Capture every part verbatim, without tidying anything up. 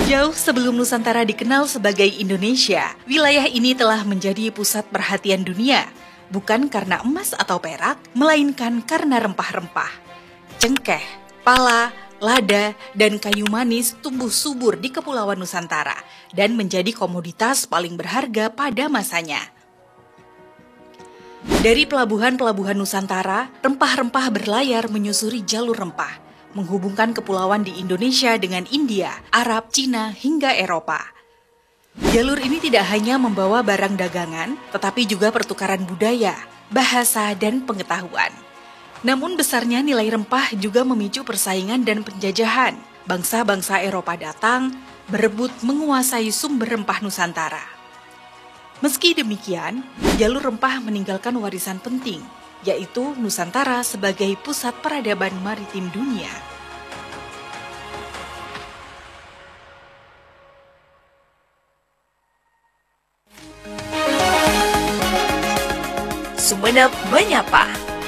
Jauh sebelum Nusantara dikenal sebagai Indonesia, wilayah ini telah menjadi pusat perhatian dunia, bukan karena emas atau perak, melainkan karena rempah-rempah. Cengkeh, pala, lada, dan kayu manis tumbuh subur di Kepulauan Nusantara dan menjadi komoditas paling berharga pada masanya. Dari pelabuhan-pelabuhan Nusantara, rempah-rempah berlayar menyusuri jalur rempah, menghubungkan kepulauan di Indonesia dengan India, Arab, Cina, hingga Eropa. Jalur ini tidak hanya membawa barang dagangan, tetapi juga pertukaran budaya, bahasa, dan pengetahuan. Namun besarnya nilai rempah juga memicu persaingan dan penjajahan. Bangsa-bangsa Eropa datang, berebut menguasai sumber rempah Nusantara. Meski demikian, jalur rempah meninggalkan warisan penting, yaitu Nusantara sebagai pusat peradaban maritim dunia. Sumenep Menyapa.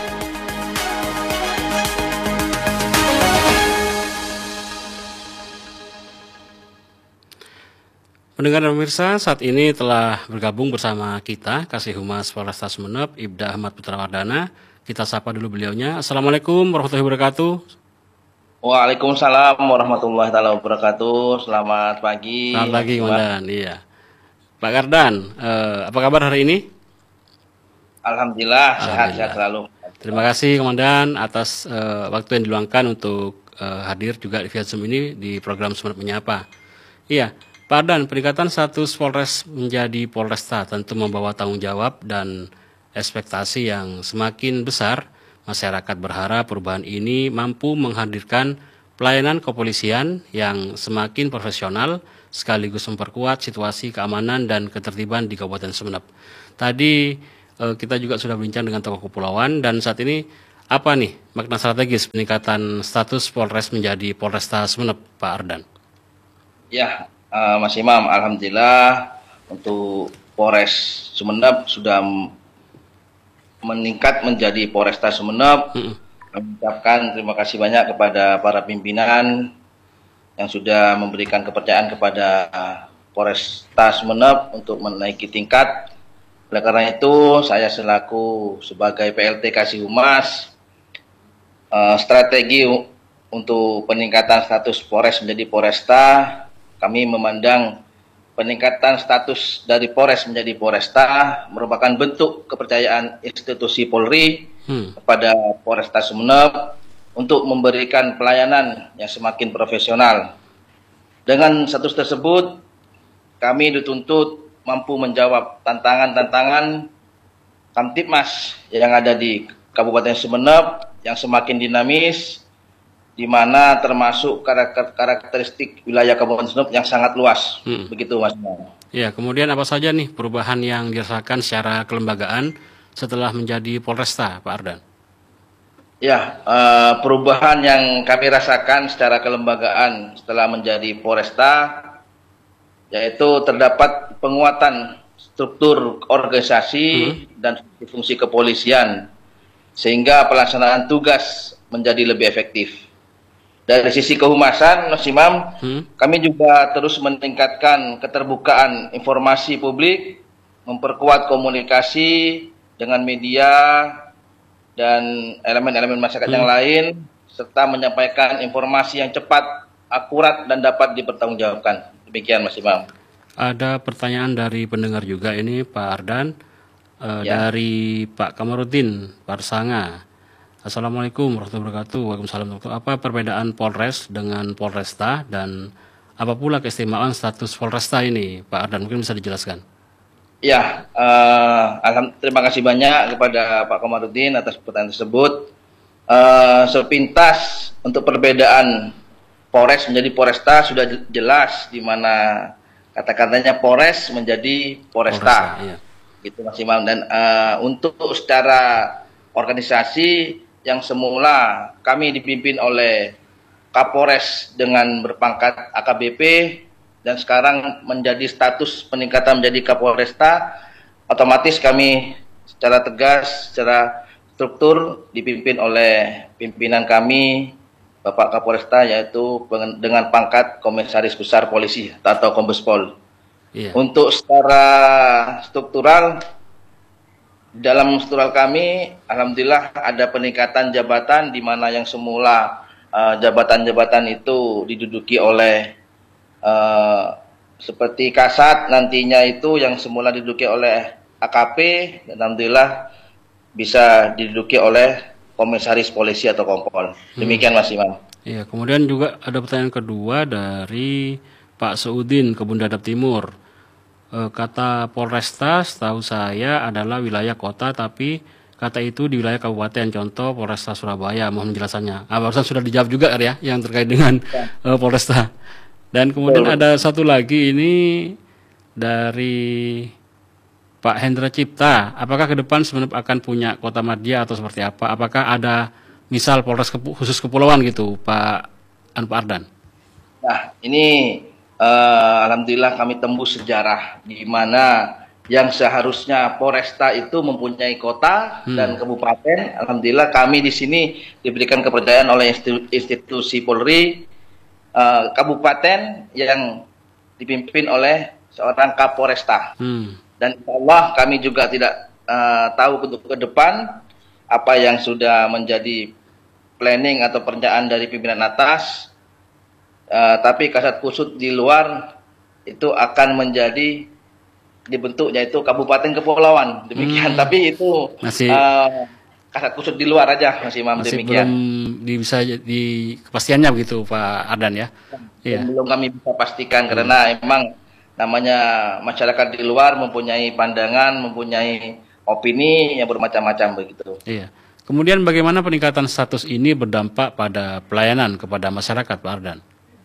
Pendengar dan pemirsa, saat ini telah bergabung bersama kita Kasih Humas Polresta Sumenep, Ibda Ahmad Putrawardana. Kita sapa dulu beliaunya. Assalamualaikum warahmatullahi wabarakatuh. Waalaikumsalam warahmatullahi wabarakatuh. Selamat pagi. Selamat pagi, Komandan. Iya. Pak Kardan, eh, apa kabar hari ini? Alhamdulillah, sehat-sehat selalu. Terima kasih, Komandan, atas eh, waktu yang diluangkan untuk eh, hadir juga di via Zoom ini di program Sumenep Menyapa. Iya. Pak Ardan, peningkatan status Polres menjadi Polresta tentu membawa tanggung jawab dan ekspektasi yang semakin besar. Masyarakat berharap perubahan ini mampu menghadirkan pelayanan kepolisian yang semakin profesional sekaligus memperkuat situasi keamanan dan ketertiban di Kabupaten Sumenep. Tadi eh, kita juga sudah berbincang dengan tokoh kepulauan, dan saat ini apa nih makna strategis peningkatan status Polres menjadi Polresta Sumenep, Pak Ardan? Ya, Uh, Mas Imam, alhamdulillah untuk Polres Sumenep sudah meningkat menjadi Polresta Sumenep. Mm-hmm. Kami ucapkan terima kasih banyak kepada para pimpinan yang sudah memberikan kepercayaan kepada Polresta Sumenep untuk menaiki tingkat. Oleh karena itu, saya selaku sebagai P L T Kasih Humas, uh, strategi untuk peningkatan status Polres menjadi Polresta, kami memandang peningkatan status dari Polres menjadi Polresta merupakan bentuk kepercayaan institusi Polri hmm. kepada Polresta Sumenep untuk memberikan pelayanan yang semakin profesional. Dengan status tersebut, kami dituntut mampu menjawab tantangan-tantangan Kamtibmas yang ada di Kabupaten Sumenep yang semakin dinamis, di mana termasuk karakter karakteristik wilayah Kabupaten Sumenep yang sangat luas. Hmm. Begitu, Mas. Ya, kemudian apa saja nih perubahan yang dirasakan secara kelembagaan setelah menjadi Polresta, Pak Ardan? Ya, uh, perubahan yang kami rasakan secara kelembagaan setelah menjadi Polresta, yaitu terdapat penguatan struktur organisasi hmm. dan fungsi kepolisian, sehingga pelaksanaan tugas menjadi lebih efektif. Dari sisi kehumasan, Mas Imam, hmm. kami juga terus meningkatkan keterbukaan informasi publik, memperkuat komunikasi dengan media dan elemen-elemen masyarakat hmm. yang lain, serta menyampaikan informasi yang cepat, akurat, dan dapat dipertanggungjawabkan. Demikian, Mas Imam. Ada pertanyaan dari pendengar juga ini, Pak Ardan, uh, ya. Dari Pak Kamarudin Parsanga. Assalamualaikum warahmatullahi wabarakatuh. Waalaikumsalam. Apa perbedaan Polres dengan Polresta dan apa pula keistimewaan status Polresta ini, Pak Ardan? Mungkin bisa dijelaskan. Ya, uh, terima kasih banyak kepada Pak Kamarudin atas pertanyaan tersebut. Uh, sepintas untuk perbedaan Polres menjadi Polresta sudah jelas, di mana kata-katanya Polres menjadi Polresta. Polresta, iya. Gitu, Mas Imam. Dan uh, untuk secara organisasi yang semula kami dipimpin oleh Kapolres dengan berpangkat A K B P dan sekarang menjadi status peningkatan menjadi Kapolresta, otomatis kami secara tegas, secara struktur dipimpin oleh pimpinan kami Bapak Kapolresta, yaitu dengan pangkat Komisaris Besar Polisi atau Kombespol. Iya. Untuk secara struktural, dalam struktural kami, alhamdulillah ada peningkatan jabatan di mana yang semula jabatan-jabatan uh, itu diduduki oleh uh, seperti Kasat, nantinya itu yang semula diduduki oleh A K P, dan alhamdulillah bisa diduduki oleh Komisaris Polisi atau Kompol. Demikian Mas Imam. Iya, kemudian juga ada pertanyaan kedua dari Pak Seudin, Kebun Dadap Timur. E, kata Polresta, setahu saya adalah wilayah kota, tapi kata itu di wilayah kabupaten, contoh Polresta Surabaya. Mohon penjelasannya. Ah, barusan sudah dijawab juga ya, yang terkait dengan e, Polresta. Dan kemudian Betul. ada satu lagi ini dari Pak Hendra Cipta, apakah ke depan sebenarnya akan punya kota madya atau seperti apa? Apakah ada misal Polres Kepu, khusus kepulauan gitu, Pak An Pak Ardan? Nah, ini uh, alhamdulillah kami tembus sejarah di mana yang seharusnya Polresta itu mempunyai kota hmm. dan kabupaten. Alhamdulillah kami di sini diberikan kepercayaan oleh institusi Polri, uh, kabupaten yang dipimpin oleh seorang Kapolresta. Hmm. Dan insya Allah kami juga tidak uh, tahu untuk ke depan apa yang sudah menjadi planning atau perencanaan dari pimpinan atas. Uh, tapi Kasat Kusut di luar itu akan menjadi dibentuk yaitu Kabupaten Kepulauan. Demikian. Hmm. Tapi itu masih uh, Kasat Kusut di luar aja Mas Imam. Masih demikian. Belum di, bisa di kepastiannya begitu Pak Ardan ya. Iya. Belum kami bisa pastikan hmm. karena emang namanya masyarakat di luar mempunyai pandangan, mempunyai opini yang bermacam-macam begitu. Iya. Kemudian bagaimana peningkatan status ini berdampak pada pelayanan kepada masyarakat, Pak Ardan?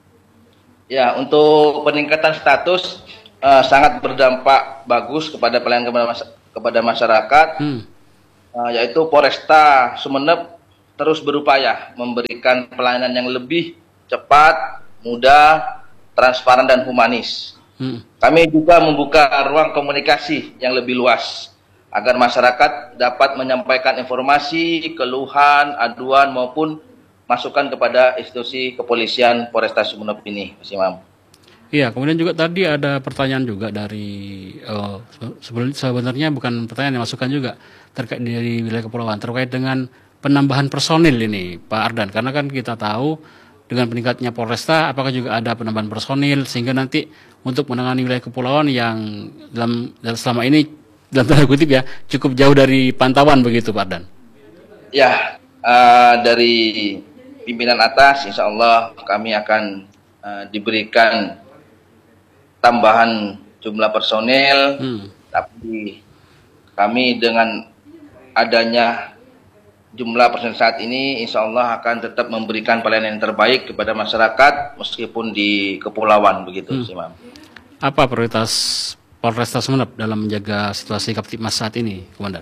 Ya, untuk peningkatan status uh, sangat berdampak bagus kepada pelayanan kepada, mas kepada masyarakat, hmm. uh, yaitu Polresta Sumeneb terus berupaya memberikan pelayanan yang lebih cepat, mudah, transparan dan humanis. Hmm. Kami juga membuka ruang komunikasi yang lebih luas agar masyarakat dapat menyampaikan informasi, keluhan, aduan maupun masukan kepada institusi kepolisian Polresta Sumeneb ini, Mas Imam. Iya, kemudian juga tadi ada pertanyaan juga dari uh, sebenarnya bukan pertanyaan, masukan juga terkait dari wilayah kepulauan terkait dengan penambahan personil ini, Pak Ardan, karena kan kita tahu dengan peningkatnya Polresta, apakah juga ada penambahan personil sehingga nanti untuk menangani wilayah kepulauan yang dalam, dalam selama ini dalam tanda kutip ya cukup jauh dari pantauan begitu Pak Ardan? Ya, uh, dari pimpinan atas insya Allah kami akan uh, diberikan tambahan jumlah personil, hmm. tapi kami dengan adanya jumlah personil saat ini insya Allah akan tetap memberikan pelayanan yang terbaik kepada masyarakat meskipun di kepulauan begitu, hmm. Imam. Apa prioritas Polresta Sumeneb dalam menjaga situasi Kamtibmas saat ini, Komandan?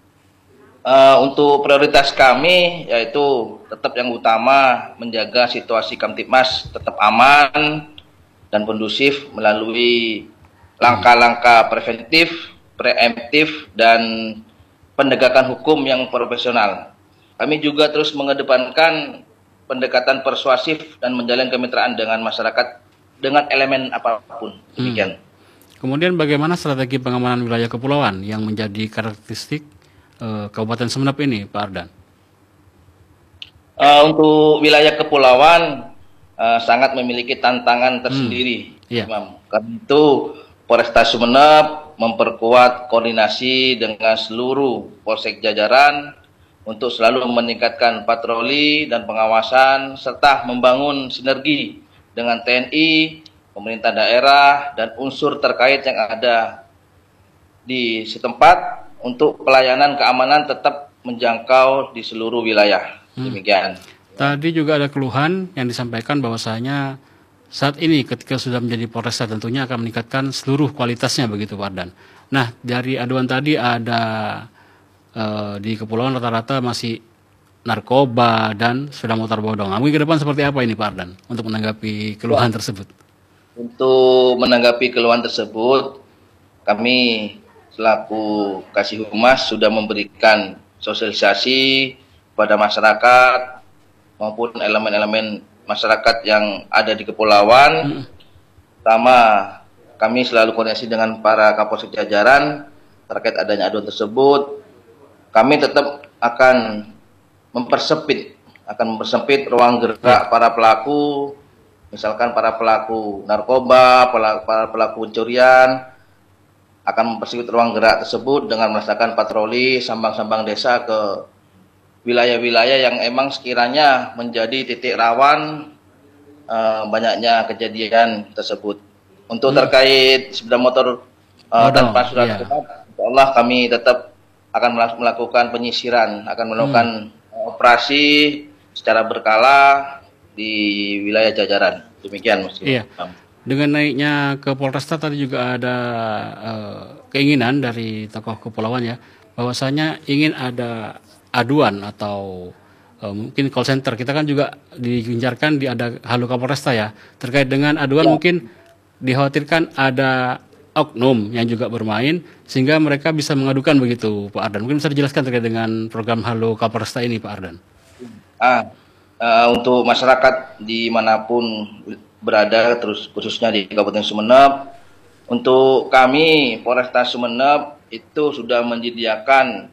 Uh, untuk prioritas kami yaitu tetap yang utama menjaga situasi Kamtibmas tetap aman dan kondusif melalui langkah-langkah preventif, preemptif dan penegakan hukum yang profesional. Kami juga terus mengedepankan pendekatan persuasif dan menjalin kemitraan dengan masyarakat dengan elemen apapun. Demikian. Hmm. Kemudian bagaimana strategi pengamanan wilayah kepulauan yang menjadi karakteristik uh, Kabupaten Sumeneb ini, Pak Ardan? Uh, untuk wilayah kepulauan uh, sangat memiliki tantangan tersendiri, hmm. yeah. Imam. Karena itu Polresta Sumeneb memperkuat koordinasi dengan seluruh polsek jajaran untuk selalu meningkatkan patroli dan pengawasan serta membangun sinergi dengan T N I, pemerintah daerah, dan unsur terkait yang ada di setempat untuk pelayanan keamanan tetap menjangkau di seluruh wilayah. Demikian. Hmm. Tadi juga ada keluhan yang disampaikan bahwasanya saat ini ketika sudah menjadi Polresta tentunya akan meningkatkan seluruh kualitasnya begitu Pak Ardan. Nah dari aduan tadi ada uh, di kepulauan rata-rata masih narkoba dan sepeda motor bodong. Nah, mungkin ke depan seperti apa ini Pak Ardan untuk menanggapi keluhan ya. tersebut? Untuk menanggapi keluhan tersebut, kami selaku Kasih Humas sudah memberikan sosialisasi kepada masyarakat maupun elemen-elemen masyarakat yang ada di kepulauan. Hmm. Pertama, kami selalu koordinasi dengan para Kapolsek jajaran terkait adanya aduan tersebut. Kami tetap akan mempersempit, akan mempersempit ruang gerak para pelaku, misalkan para pelaku narkoba, para pelaku pencurian, akan mempersempit ruang gerak tersebut dengan melaksanakan patroli sambang-sambang desa ke wilayah-wilayah yang emang sekiranya menjadi titik rawan uh, banyaknya kejadian tersebut. Untuk hmm. terkait sepeda motor uh, tanpa surat yeah. insya Allah kami tetap akan melakukan penyisiran, akan melakukan hmm. operasi secara berkala di wilayah jajaran. Demikian Mas. Iya. Dengan naiknya ke Polresta tadi juga ada uh, keinginan dari tokoh kepulauan ya, bahwasanya ingin ada aduan atau uh, mungkin call center. Kita kan juga digencarkan di ada Halo Kapolresta ya. Terkait dengan aduan ya. Mungkin dikhawatirkan ada oknum yang juga bermain sehingga mereka bisa mengadukan begitu Pak Ardan. Mungkin bisa dijelaskan terkait dengan program Halo Kapolresta ini Pak Ardan. Ah, uh, untuk masyarakat dimanapun berada, terus khususnya di Kabupaten Sumeneb, untuk kami Polresta Sumeneb itu sudah menyediakan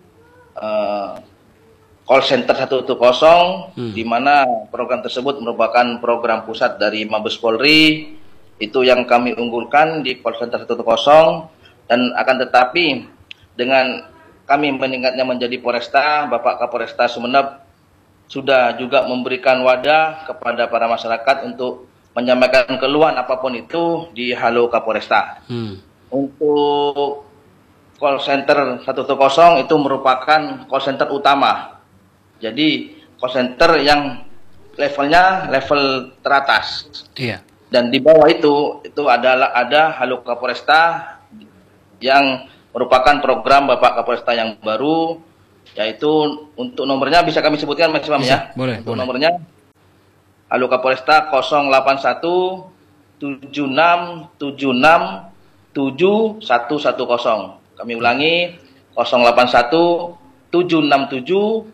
uh, call center seratus sepuluh hmm. di mana program tersebut merupakan program pusat dari Mabes Polri. Itu yang kami unggulkan di call center seratus sepuluh, dan akan tetapi dengan kami meningkatnya menjadi Polresta, Bapak Kapolresta Sumeneb sudah juga memberikan wadah kepada para masyarakat untuk menyampaikan keluhan apapun itu di Halo Kapolresta. Hmm. Untuk call center seratus sepuluh itu merupakan call center utama. Jadi call center yang levelnya level teratas. Iya. Dan di bawah itu itu adalah ada Halo Kapolresta yang merupakan program Bapak Kapolresta yang baru, yaitu untuk nomornya bisa kami sebutkan Mas Imam ya. Boleh, untuk boleh. Nomornya Halo Kapolresta nol delapan satu tujuh enam tujuh enam tujuh satu satu nol. Kami ulangi nol delapan satu tujuh enam tujuh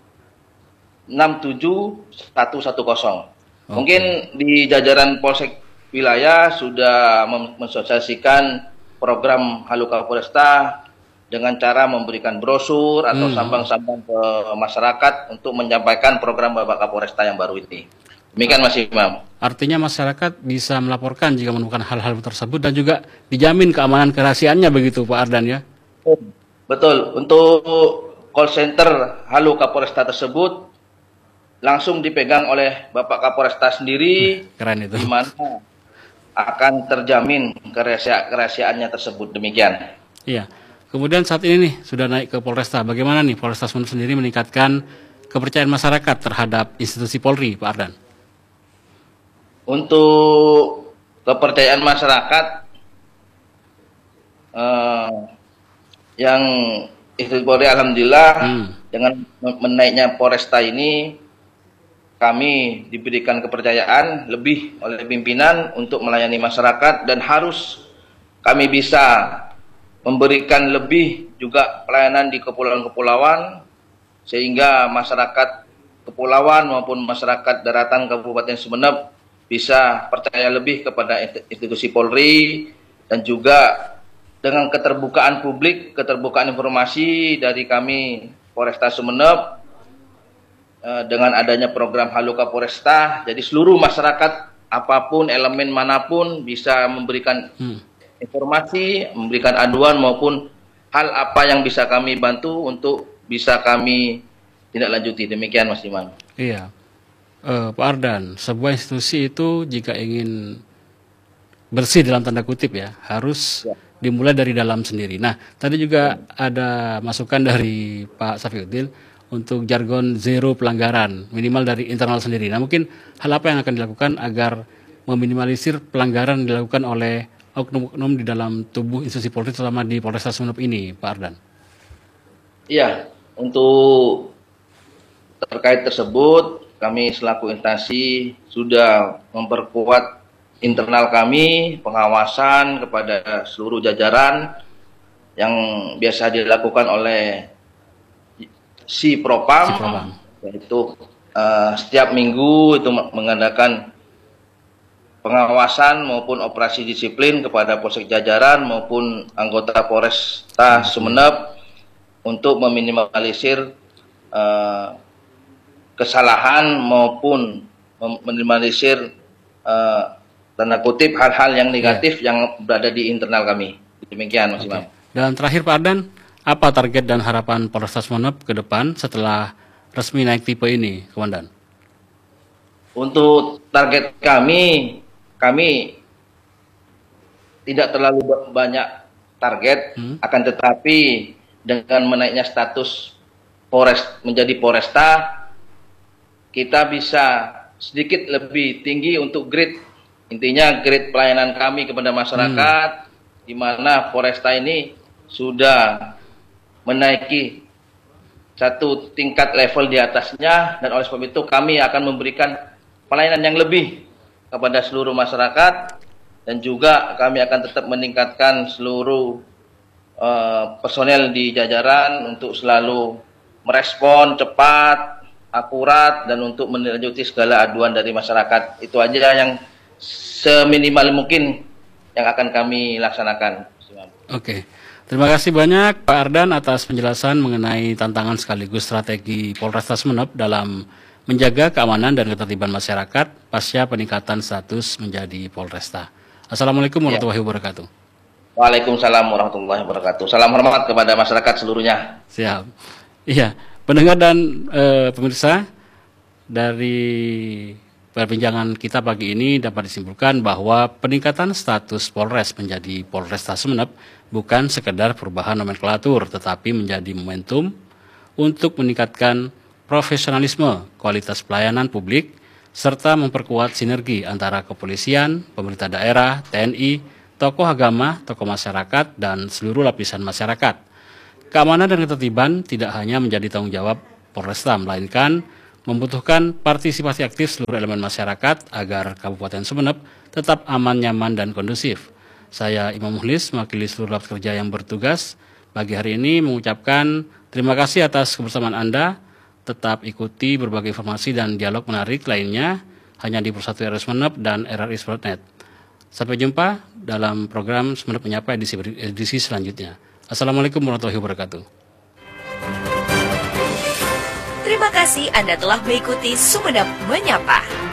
enam tujuh satu satu nol. Okay. Mungkin di jajaran Polsek wilayah sudah mensosialisasikan program Halo Kapolresta dengan cara memberikan brosur atau sambang-sambang hmm. ke masyarakat untuk menyampaikan program Bapak Kapolresta yang baru ini. Demikian Mas Imam. Artinya masyarakat bisa melaporkan jika menemukan hal-hal tersebut dan juga dijamin keamanan kerahasiaannya begitu Pak Ardan ya? Betul. Untuk call center Halo Kapolresta tersebut langsung dipegang oleh Bapak Kapolresta sendiri. Keren itu. Di mana akan terjamin kerahasia kerahasiaannya tersebut. Demikian. Iya. Kemudian saat ini nih sudah naik ke Polresta. Bagaimana nih Polresta Sumeneb sendiri meningkatkan kepercayaan masyarakat terhadap institusi Polri, Pak Ardan? Untuk kepercayaan masyarakat eh, yang institusi Polri, alhamdulillah hmm. dengan menaiknya Polresta ini kami diberikan kepercayaan lebih oleh pimpinan untuk melayani masyarakat dan harus kami bisa memberikan lebih juga pelayanan di kepulauan-kepulauan sehingga masyarakat kepulauan maupun masyarakat daratan Kabupaten Sumeneb bisa percaya lebih kepada institusi Polri dan juga dengan keterbukaan publik, keterbukaan informasi dari kami Polresta Sumeneb dengan adanya program Halo Kapolresta, jadi seluruh masyarakat apapun elemen manapun bisa memberikan hmm. informasi, memberikan aduan maupun hal apa yang bisa kami bantu untuk bisa kami tindak lanjuti. Demikian Mas Iman. Iya, uh, Pak Ardan, sebuah institusi itu jika ingin bersih dalam tanda kutip ya harus ya. dimulai dari dalam sendiri. Nah, tadi juga ya. ada masukan dari Pak Safiuddin untuk jargon zero pelanggaran, minimal dari internal sendiri. Nah, mungkin hal apa yang akan dilakukan agar meminimalisir pelanggaran yang dilakukan oleh oknum-oknum di dalam tubuh institusi Polri, terutama di Polresta Sumeneb ini, Pak Ardan? Iya, untuk terkait tersebut, kami selaku instansi sudah memperkuat internal kami, pengawasan kepada seluruh jajaran yang biasa dilakukan oleh si Propam, si Propam, yaitu uh, setiap minggu itu mengadakan pengawasan maupun operasi disiplin kepada polsek jajaran maupun anggota Polresta Sumeneb untuk meminimalisir uh, kesalahan maupun meminimalisir uh, tanda kutip hal-hal yang negatif yeah. yang berada di internal kami. Demikian Mas Imam. Okay. Dan terakhir Pak Ardan, apa target dan harapan Polresta Sumeneb ke depan setelah resmi naik tipe ini, Komandan? Untuk target kami, kami tidak terlalu banyak target, hmm. akan tetapi dengan menaiknya status Polres menjadi Polresta, kita bisa sedikit lebih tinggi untuk grade, intinya grade pelayanan kami kepada masyarakat, hmm. di mana Polresta ini sudah menaiki satu tingkat level di atasnya, dan oleh sebab itu kami akan memberikan pelayanan yang lebih kepada seluruh masyarakat, dan juga kami akan tetap meningkatkan seluruh uh, personel di jajaran untuk selalu merespon cepat, akurat, dan untuk menindaklanjuti segala aduan dari masyarakat. Itu aja yang seminimal mungkin yang akan kami laksanakan. Oke, terima kasih banyak Pak Ardan atas penjelasan mengenai tantangan sekaligus strategi Polresta Sumeneb dalam menjaga keamanan dan ketertiban masyarakat pasca peningkatan status menjadi Polresta. Assalamualaikum warahmatullahi ya. wabarakatuh. Waalaikumsalam warahmatullahi wabarakatuh. Salam hormat kepada masyarakat seluruhnya. Siap. Iya. Pendengar dan e, pemirsa, dari perbincangan kita pagi ini dapat disimpulkan bahwa peningkatan status Polres menjadi Polresta Sumeneb bukan sekedar perubahan nomenklatur, tetapi menjadi momentum untuk meningkatkan profesionalisme, kualitas pelayanan publik, serta memperkuat sinergi antara kepolisian, pemerintah daerah, T N I, tokoh agama, tokoh masyarakat, dan seluruh lapisan masyarakat. Keamanan dan ketertiban tidak hanya menjadi tanggung jawab Polresta, melainkan membutuhkan partisipasi aktif seluruh elemen masyarakat agar Kabupaten Sumeneb tetap aman, nyaman, dan kondusif. Saya Imam Muhlis, mewakili seluruh lapisan kerja yang bertugas pagi hari ini mengucapkan terima kasih atas kebersamaan Anda. Tetap ikuti berbagai informasi dan dialog menarik lainnya hanya di Persatu R R Sumeneb dan R R I Sport dot net. Sampai jumpa dalam program Sumeneb Menyapa edisi, edisi selanjutnya. Assalamualaikum warahmatullahi wabarakatuh. Terima kasih Anda telah mengikuti Sumeneb Menyapa.